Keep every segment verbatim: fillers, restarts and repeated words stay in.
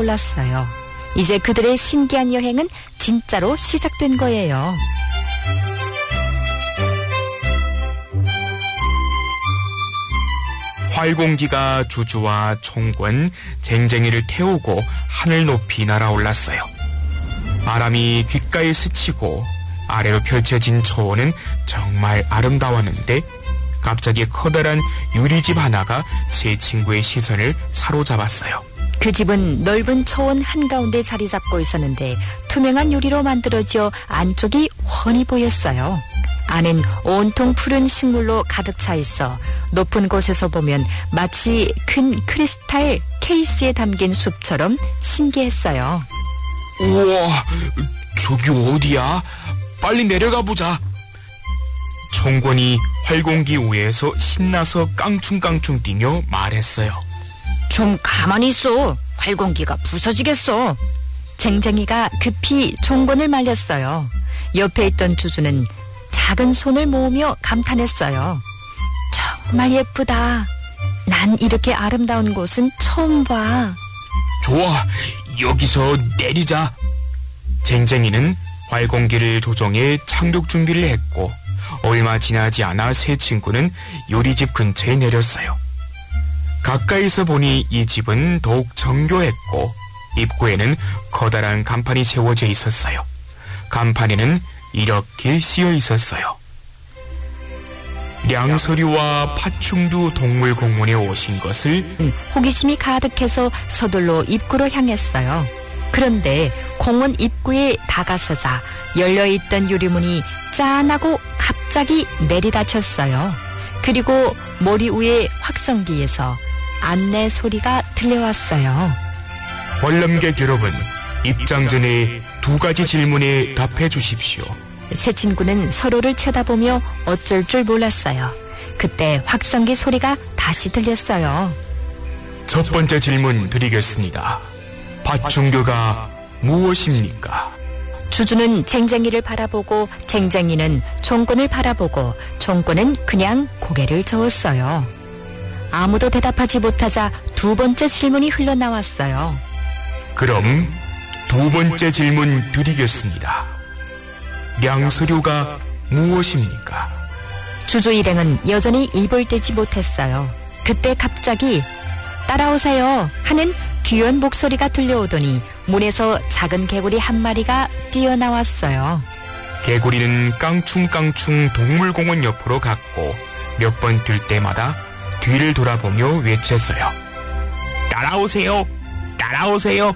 몰랐어요. 이제 그들의 신기한 여행은 진짜로 시작된 거예요. 활공기가 주주와 총권, 쟁쟁이를 태우고 하늘 높이 날아올랐어요. 바람이 귓가에 스치고 아래로 펼쳐진 초원은 정말 아름다웠는데 갑자기 커다란 유리집 하나가 세 친구의 시선을 사로잡았어요. 그 집은 넓은 초원 한가운데 자리 잡고 있었는데 투명한 유리로 만들어져 안쪽이 훤히 보였어요. 안은 온통 푸른 식물로 가득 차 있어 높은 곳에서 보면 마치 큰 크리스탈 케이스에 담긴 숲처럼 신기했어요. 우와, 저기 어디야? 빨리 내려가 보자. 총권이 활공기 위에서 신나서 깡충깡충 뛰며 말했어요. 좀 가만히 있어. 활공기가 부서지겠어. 쟁쟁이가 급히 총권을 말렸어요. 옆에 있던 주주는 작은 손을 모으며 감탄했어요. 정말 예쁘다. 난 이렇게 아름다운 곳은 처음 봐. 좋아, 여기서 내리자. 쟁쟁이는 활공기를 조종해 착륙 준비를 했고 얼마 지나지 않아 세 친구는 요리집 근처에 내렸어요. 가까이서 보니 이 집은 더욱 정교했고 입구에는 커다란 간판이 세워져 있었어요. 간판에는 이렇게 쓰여 있었어요. 량서류와 파충류 동물공원에 오신 것을. 호기심이 가득해서 서둘러 입구로 향했어요. 그런데 공원 입구에 다가서자 열려있던 유리문이 짠하고 갑자기 내리닫혔어요. 그리고 머리 위에 확성기에서 안내 소리가 들려왔어요. 관람객 여러분, 입장 전에 두 가지 질문에 답해 주십시오. 세 친구는 서로를 쳐다보며 어쩔 줄 몰랐어요. 그때 확성기 소리가 다시 들렸어요. 첫 번째 질문 드리겠습니다. 파충류가 무엇입니까? 주주는 쟁쟁이를 바라보고 쟁쟁이는 총권을 바라보고 총권은 그냥 고개를 저었어요. 아무도 대답하지 못하자 두 번째 질문이 흘러나왔어요. 그럼 두 번째 질문 드리겠습니다. 량서류가 무엇입니까? 주주 일행은 여전히 입을 떼지 못했어요. 그때 갑자기 따라오세요 하는 귀여운 목소리가 들려오더니 문에서 작은 개구리 한 마리가 뛰어나왔어요. 개구리는 깡충깡충 동물공원 옆으로 갔고 몇 번 뛸 때마다 뒤를 돌아보며 외쳤어요. 따라오세요. 따라오세요.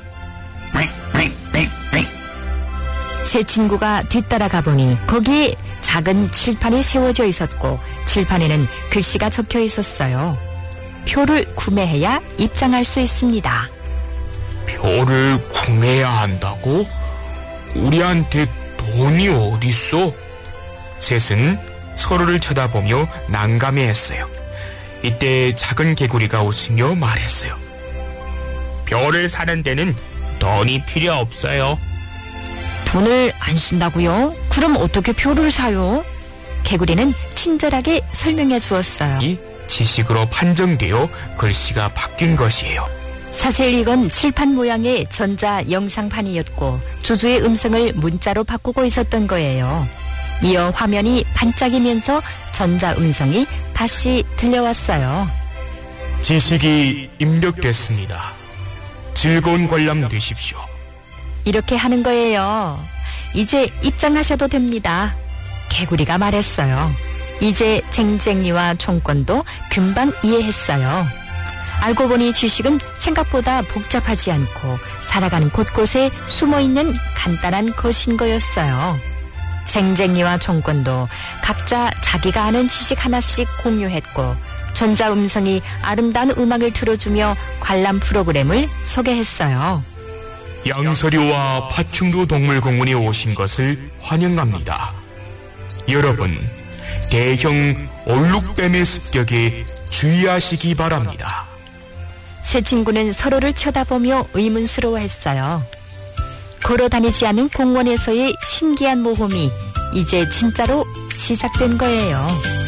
세 친구가 뒤따라가 보니 거기에 작은 칠판이 세워져 있었고 칠판에는 글씨가 적혀 있었어요. 표를 구매해야 입장할 수 있습니다. 표를 구매해야 한다고? 우리한테 돈이 어딨어? 셋은 서로를 쳐다보며 난감해했어요. 이때 작은 개구리가 웃으며 말했어요. 표를 사는 데는 돈이 필요 없어요. 돈을 안 쓴다고요? 그럼 어떻게 표를 사요? 개구리는 친절하게 설명해 주었어요. 이 지식으로 판정되어 글씨가 바뀐 것이에요. 사실 이건 칠판 모양의 전자 영상판이었고 주주의 음성을 문자로 바꾸고 있었던 거예요. 이어 화면이 반짝이면서 전자 음성이 다시 들려왔어요. 지식이 입력됐습니다. 즐거운 관람 되십시오. 이렇게 하는 거예요. 이제 입장하셔도 됩니다. 개구리가 말했어요. 이제 쟁쟁이와 총권도 금방 이해했어요. 알고 보니 지식은 생각보다 복잡하지 않고 살아가는 곳곳에 숨어있는 간단한 것인 거였어요. 쟁쟁이와 총권도 각자 자기가 아는 지식 하나씩 공유했고 전자음성이 아름다운 음악을 틀어주며 관람 프로그램을 소개했어요. 양서류와 파충류 동물공원에 오신 것을 환영합니다. 여러분, 대형 얼룩뱀의 습격에 주의하시기 바랍니다. 세 친구는 서로를 쳐다보며 의문스러워했어요. 걸어다니지 않은 공원에서의 신기한 모험이 이제 진짜로 시작된 거예요.